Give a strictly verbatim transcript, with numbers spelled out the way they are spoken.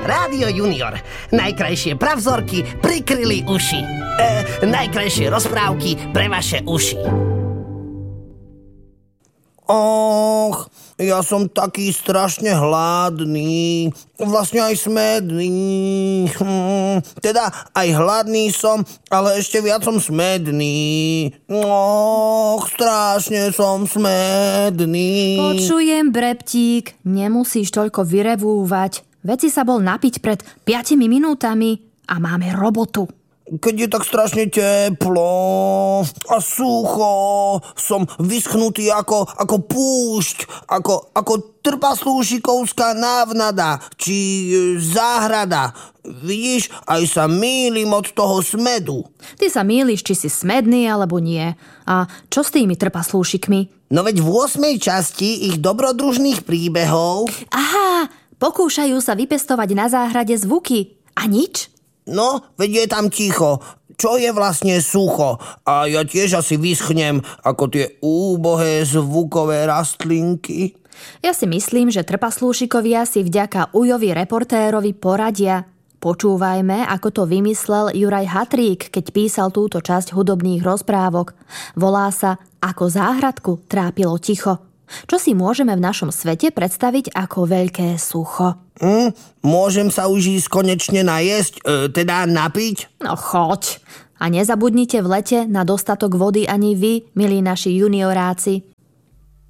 Rádio Junior. Najkrajšie pravzorky prikryli uši. E, najkrajšie rozprávky pre vaše uši. Och, ja som taký strašne hladný. Vlastne aj smedný. Hm, teda aj hladný som, ale ešte viac som smedný. Och, strašne som smedný. Počujem, Breptík, nemusíš toľko vyrevúvať. Veď si sa bol napiť pred piatimi minútami a máme robotu. Keď je tak strašne teplo a sucho, som vyschnutý ako, ako púšť, ako, ako trpaslúšikovská návnada, či záhrada. Vidíš, aj sa mýlim od toho smedu. Ty sa mýliš, či si smedný alebo nie. A čo s tými trpaslúšikmi? No veď v ôsmej časti ich dobrodružných príbehov... Aha, pokúšajú sa vypestovať na záhrade zvuky. A nič? No, veď je tam ticho. Čo je vlastne sucho? A ja tiež asi vyschnem ako tie úbohé zvukové rastlinky. Ja si myslím, že trpaslúšikovia si vďaka Ujovi reportérovi poradia. Počúvajme, ako to vymyslel Juraj Hatrík, keď písal túto časť hudobných rozprávok. Volá sa Ako záhradku trápilo ticho. Čo si môžeme v našom svete predstaviť ako veľké sucho? Mm, môžem sa už ísť konečne najesť, e, teda napiť? No choď. A nezabudnite v lete na dostatok vody ani vy, milí naši junioráci.